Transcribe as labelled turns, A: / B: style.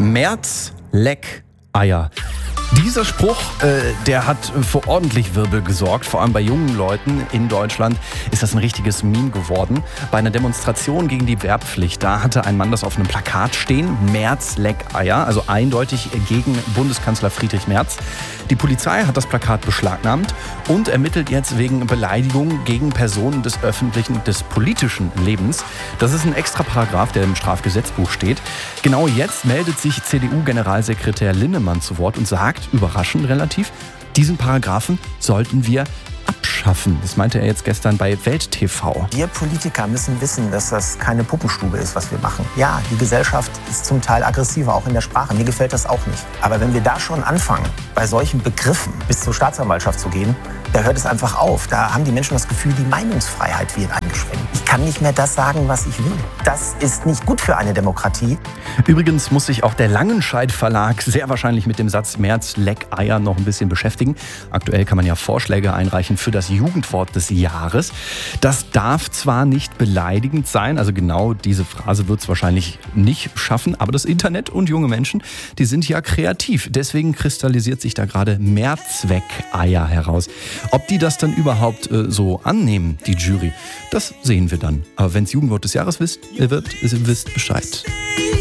A: Merz, leck, Eier. Dieser Spruch, der hat für ordentlich Wirbel gesorgt. Vor allem bei jungen Leuten in Deutschland ist das ein richtiges Meme geworden. Bei einer Demonstration gegen die Wehrpflicht, da hatte ein Mann das auf einem Plakat stehen. Merz, leck, Eier. Also eindeutig gegen Bundeskanzler Friedrich Merz. Die Polizei hat das Plakat beschlagnahmt und ermittelt jetzt wegen Beleidigung gegen Personen des öffentlichen, des politischen Lebens. Das ist ein extra Paragraph, der im Strafgesetzbuch steht. Genau jetzt meldet sich CDU-Generalsekretär Linnemann zu Wort und sagt, überraschend relativ, diesen Paragraphen sollten wir abschaffen. Das meinte er jetzt gestern bei Welt TV.
B: Wir Politiker müssen wissen, dass das keine Puppenstube ist, was wir machen. Ja, die Gesellschaft ist zum Teil aggressiver, auch in der Sprache. Mir gefällt das auch nicht. Aber wenn wir da schon anfangen, bei solchen Begriffen bis zur Staatsanwaltschaft zu gehen, da hört es einfach auf. Da haben die Menschen das Gefühl, die Meinungsfreiheit wird eingeschränkt. Ich kann nicht mehr das sagen, was ich will. Das ist nicht gut für eine Demokratie.
A: Übrigens muss sich auch der Langenscheidt Verlag sehr wahrscheinlich mit dem Satz Merz, leck, Eier noch ein bisschen beschäftigen. Aktuell kann man ja Vorschläge einreichen für das Jugendwort des Jahres. Das darf zwar nicht beleidigend sein, also genau diese Phrase wird es wahrscheinlich nicht schaffen, aber das Internet und junge Menschen, die sind ja kreativ. Deswegen kristallisiert sich da gerade Mehrzweck-Eier heraus. Ob die das dann überhaupt so annehmen, die Jury, das sehen wir dann. Aber wenn es Jugendwort des Jahres wird, ihr wisst Bescheid.